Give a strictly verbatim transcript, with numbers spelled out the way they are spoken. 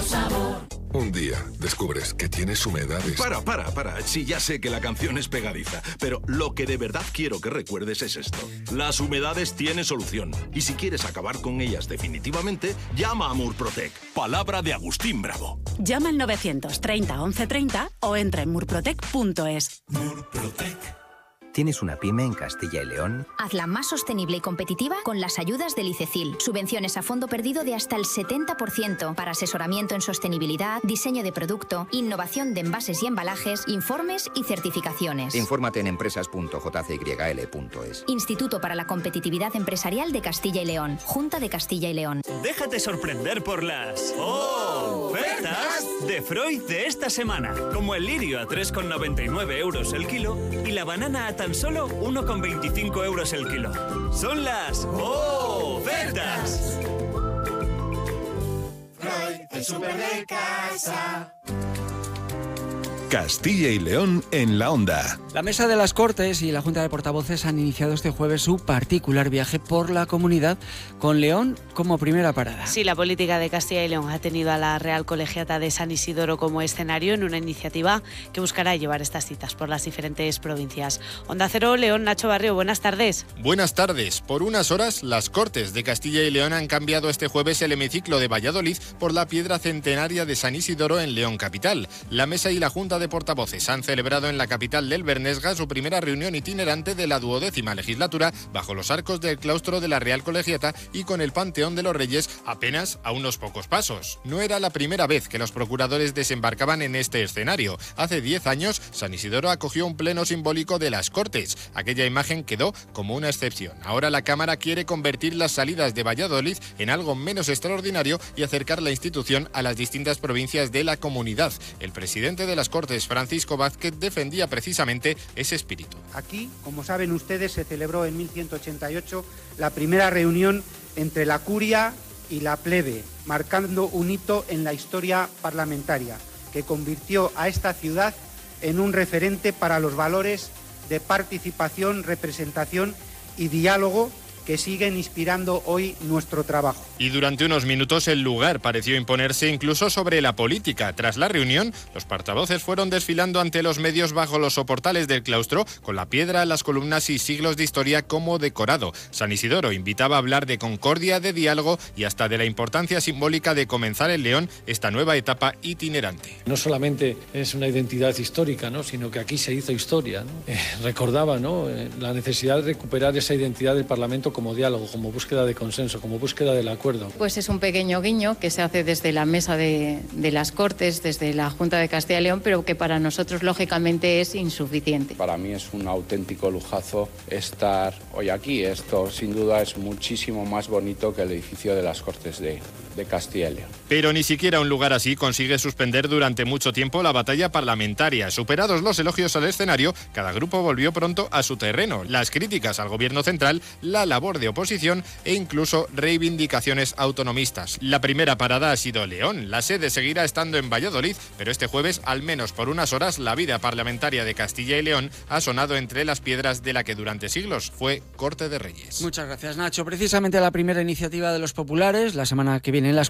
sabor. Un día descubres que tienes humedades. Para, para, para. Sí, ya sé que la canción es pegadiza, pero lo que de verdad quiero que recuerdes es esto. Las humedades tienen solución. Y si quieres acabar con ellas definitivamente, llama a Murprotec. Palabra de Agustín Bravo. Llama al novecientos treinta once treinta o entra en murprotec punto es. Murprotec. ¿Tienes una pyme en Castilla y León? Hazla más sostenible y competitiva con las ayudas del ICECIL. Subvenciones a fondo perdido de hasta el setenta por ciento para asesoramiento en sostenibilidad, diseño de producto, innovación de envases y embalajes, informes y certificaciones. Infórmate en empresas punto j c y l punto es. Instituto para la Competitividad Empresarial de Castilla y León. Junta de Castilla y León. Déjate sorprender por las ofertas de Freud de esta semana. Como el lirio a tres con noventa y nueve euros el kilo y la banana a tan solo uno con veinticinco euros el kilo. Son las ofertas. Freud, el súper de casa. Castilla y León en la onda. La Mesa de las Cortes y la Junta de Portavoces han iniciado este jueves su particular viaje por la comunidad, con León como primera parada. Sí, la política de Castilla y León ha tenido a la Real Colegiata de San Isidoro como escenario en una iniciativa que buscará llevar estas citas por las diferentes provincias. Onda Cero, León, Nacho Barrio, buenas tardes. Buenas tardes. Por unas horas, las Cortes de Castilla y León han cambiado este jueves el hemiciclo de Valladolid por la piedra centenaria de San Isidoro en León capital. La Mesa y la Junta de Portavoces han celebrado en la capital del Bernesga su primera reunión itinerante de la duodécima legislatura bajo los arcos del claustro de la Real Colegiata y con el Panteón de los Reyes apenas a unos pocos pasos. No era la primera vez que los procuradores desembarcaban en este escenario. Hace diez años, San Isidoro acogió un pleno simbólico de las Cortes. Aquella imagen quedó como una excepción. Ahora la Cámara quiere convertir las salidas de Valladolid en algo menos extraordinario y acercar la institución a las distintas provincias de la comunidad. El presidente de las Cortes, Francisco Vázquez, defendía precisamente ese espíritu. Aquí, como saben ustedes, se celebró en mil ciento ochenta y ocho la primera reunión entre la curia y la plebe, marcando un hito en la historia parlamentaria, que convirtió a esta ciudad en un referente para los valores de participación, representación y diálogo que siguen inspirando hoy nuestro trabajo. Y durante unos minutos el lugar pareció imponerse incluso sobre la política. Tras la reunión, los portavoces fueron desfilando ante los medios bajo los soportales del claustro, con la piedra, las columnas y siglos de historia como decorado. San Isidoro invitaba a hablar de concordia, de diálogo y hasta de la importancia simbólica de comenzar en León esta nueva etapa itinerante. No solamente es una identidad histórica, ¿no?, sino que aquí se hizo historia, ¿no? Eh, recordaba, ¿no?, eh, la necesidad de recuperar esa identidad del Parlamento como diálogo, como búsqueda de consenso, como búsqueda del acuerdo. Pues es un pequeño guiño que se hace desde la Mesa de, de las Cortes, desde la Junta de Castilla y León, pero que para nosotros lógicamente es insuficiente. Para mí es un auténtico lujazo estar hoy aquí. Esto sin duda es muchísimo más bonito que el edificio de las Cortes de, de Castilla y León. Pero ni siquiera un lugar así consigue suspender durante mucho tiempo la batalla parlamentaria. Superados los elogios al escenario, cada grupo volvió pronto a su terreno. Las críticas al gobierno central, la labor de oposición e incluso reivindicaciones autonomistas. La primera parada ha sido León. La sede seguirá estando en Valladolid, pero este jueves, al menos por unas horas, la vida parlamentaria de Castilla y León ha sonado entre las piedras de la que durante siglos fue Corte de Reyes. Muchas gracias, Nacho. Precisamente la primera iniciativa de los populares, la semana que viene en las